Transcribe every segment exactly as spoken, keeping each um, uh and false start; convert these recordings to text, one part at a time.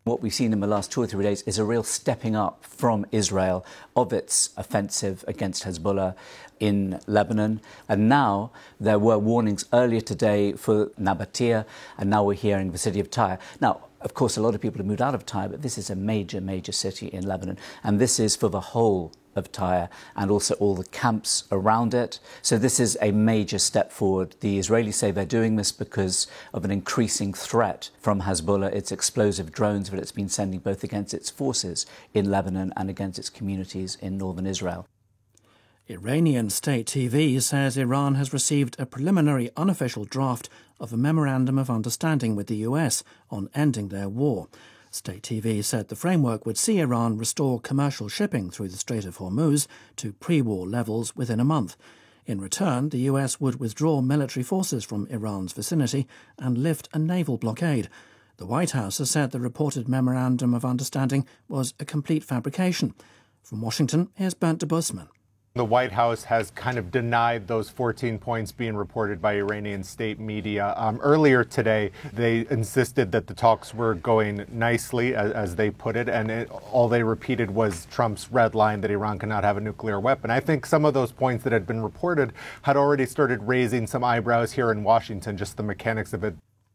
What we've seen in the last two or three days is a real stepping up from Israel of its offensive against Hezbollah in Lebanon. And now there were warnings earlier today for Nabatea, and now we're hearing the city of Tyre. Now, of course, a lot of people have moved out of Tyre, but this is a major, major city in Lebanon. And this is for the whole of Tyre and also all the camps around it. So this is a major step forward. The Israelis say they're doing this because of an increasing threat from Hezbollah, its explosive drones that it's been sending both against its forces in Lebanon and against its communities in northern Israel. Iranian state T V says Iran has received a preliminary unofficial draft of a memorandum of understanding with the U S on ending their war. State T V said the framework would see Iran restore commercial shipping through the Strait of Hormuz to pre-war levels within a month. In return, the U S would withdraw military forces from Iran's vicinity and lift a naval blockade. The White House has said the reported memorandum of understanding was a complete fabrication. From Washington, here's Bernd Debusmann. The White House has kind of denied those fourteen points being reported by Iranian state media. Um, earlier today, they insisted that the talks were going nicely, as, as they put it, and it, all they repeated was Trump's red line that Iran cannot have a nuclear weapon. I think some of those points that had been reported had already started raising some eyebrows here in Washington, just the mechanics of it.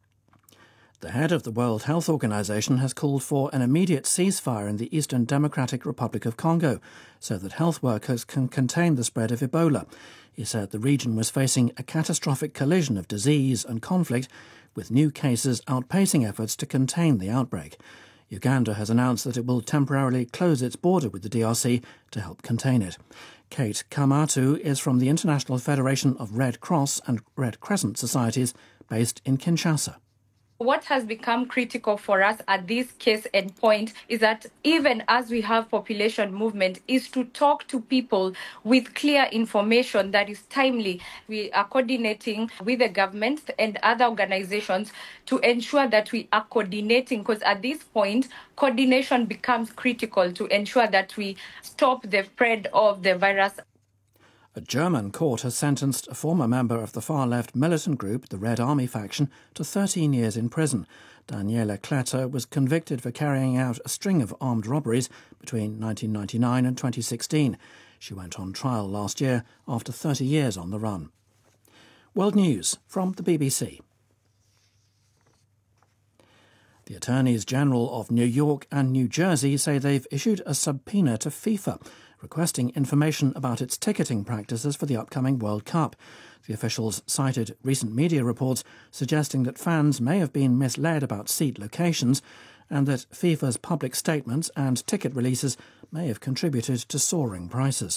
The head of the World Health Organization has called for an immediate ceasefire in the Eastern Democratic Republic of Congo so that health workers can contain the spread of Ebola. He said the region was facing a catastrophic collision of disease and conflict, with new cases outpacing efforts to contain the outbreak. Uganda has announced that it will temporarily close its border with the D R C to help contain it. Kate Kamatu is from the International Federation of Red Cross and Red Crescent Societies based in Kinshasa. What has become critical for us at this case and point is that even as we have population movement, is to talk to people with clear information that is timely. We are coordinating with the government and other organizations to ensure that we are coordinating, because at this point, coordination becomes critical to ensure that we stop the spread of the virus. A German court has sentenced a former member of the far-left militant group, the Red Army faction, to thirteen years in prison. Daniela Kletter was convicted for carrying out a string of armed robberies between nineteen ninety-nine and twenty sixteen. She went on trial last year after thirty years on the run. World News from the B B C. The Attorneys General of New York and New Jersey say they've issued a subpoena to FIFA, requesting information about its ticketing practices for the upcoming World Cup. The officials cited recent media reports suggesting that fans may have been misled about seat locations and that FIFA's public statements and ticket releases may have contributed to soaring prices.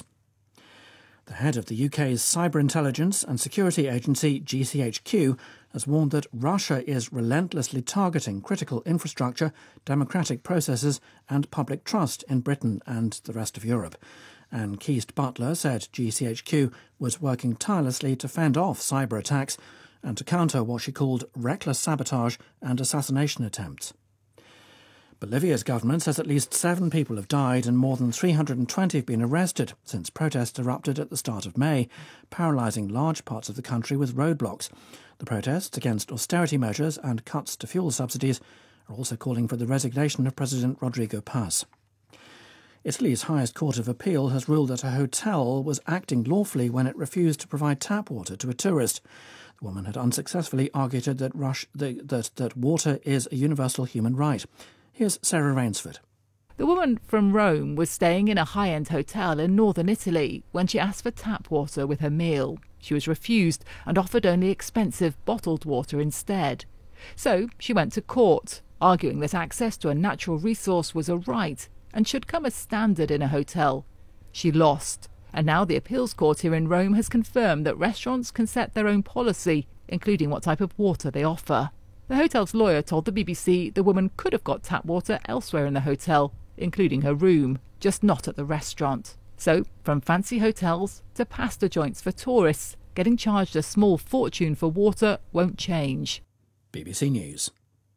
The head of the U K's Cyber Intelligence and Security Agency, G C H Q, has warned that Russia is relentlessly targeting critical infrastructure, democratic processes and public trust in Britain and the rest of Europe. Anne Keast-Butler said G C H Q was working tirelessly to fend off cyber attacks and to counter what she called reckless sabotage and assassination attempts. Bolivia's government says at least seven people have died and more than three hundred twenty have been arrested since protests erupted at the start of May, paralysing large parts of the country with roadblocks. The protests against austerity measures and cuts to fuel subsidies are also calling for the resignation of President Rodrigo Paz. Italy's highest court of appeal has ruled that a hotel was acting lawfully when it refused to provide tap water to a tourist. The woman had unsuccessfully argued that, Rush, that, that, that water is a universal human right. Here's Sarah Rainsford. The woman from Rome was staying in a high-end hotel in northern Italy when she asked for tap water with her meal. She was refused and offered only expensive bottled water instead. So she went to court, arguing that access to a natural resource was a right and should come as standard in a hotel. She lost, and now the appeals court here in Rome has confirmed that restaurants can set their own policy, including what type of water they offer. The hotel's lawyer told the B B C the woman could have got tap water elsewhere in the hotel, including her room, just not at the restaurant. So, from fancy hotels to pasta joints for tourists, getting charged a small fortune for water won't change. B B C News.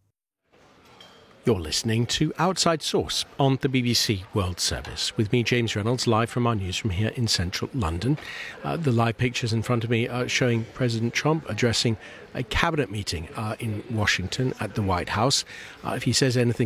You're listening to Outside Source on the B B C World Service with me, James Reynolds, live from our newsroom here in central London. Uh, the live pictures in front of me are showing President Trump addressing a cabinet meeting uh, in Washington at the White House. Uh, if he says anything